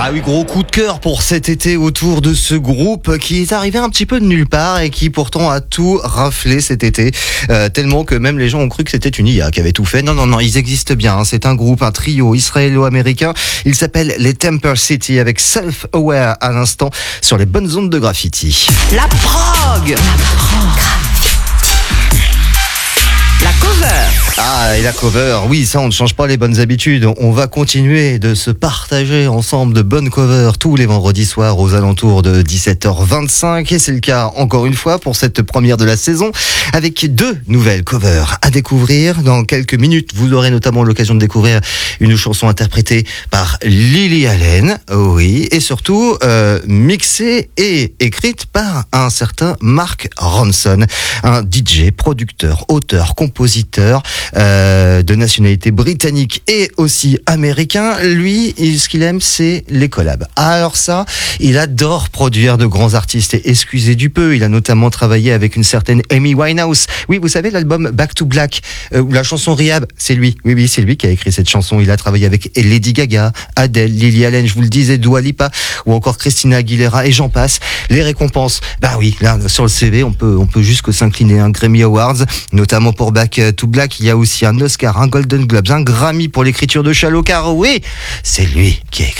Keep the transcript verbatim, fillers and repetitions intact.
Ah oui, gros coup de cœur pour cet été autour de ce groupe qui est arrivé un petit peu de nulle part et qui pourtant a tout raflé cet été, euh, tellement que même les gens ont cru que c'était une I A qui avait tout fait. Non, non, non, ils existent bien. Hein. C'est un groupe, un trio israélo-américain. Il s'appelle les Temper City avec Self-Aware à l'instant sur les bonnes ondes de Graffiti. La prog, la prog. La cover. Ah, et la cover, oui, ça on ne change pas les bonnes habitudes. On va continuer de se partager ensemble de bonnes covers tous les vendredis soirs aux alentours de dix-sept heures vingt-cinq. Et c'est le cas encore une fois pour cette première de la saison avec deux nouvelles covers à découvrir. Dans quelques minutes, vous aurez notamment l'occasion de découvrir une chanson interprétée par Lily Allen, oui, et surtout euh, mixée et écrite par un certain Mark Ronson, un D J, producteur, auteur, compositeur euh, de nationalité britannique et aussi américain. Lui, ce qu'il aime, c'est les collabs. Alors ça, il adore produire de grands artistes et excusez du peu. Il a notamment travaillé avec une certaine Amy Winehouse. Oui, vous savez, l'album Back to Black, euh, ou la chanson Rehab, c'est lui. Oui, oui, c'est lui qui a écrit cette chanson. Il a travaillé avec Lady Gaga, Adele, Lily Allen, je vous le disais, Dua Lipa, ou encore Christina Aguilera, et j'en passe. Les récompenses, bah oui, là, sur le C V, on peut, on peut juste que s'incliner. Un Grammy Awards, notamment pour Back to Black. Il y a aussi un Oscar, un Golden Globes, un Grammy pour l'écriture de Shallow, car oui, c'est lui qui a écrit